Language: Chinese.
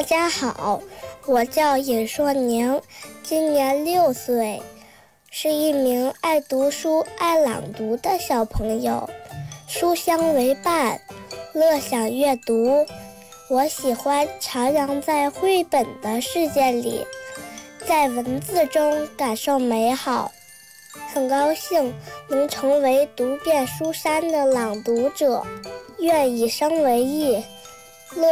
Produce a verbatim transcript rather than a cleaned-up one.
大家好，我叫尹硕宁，今年六岁，是一名爱读书、爱朗读的小朋友。书香为伴，乐享阅读。我喜欢徜徉在绘本的世界里，在文字中感受美好。很高兴能成为读遍书山的朗读者，愿以身为义，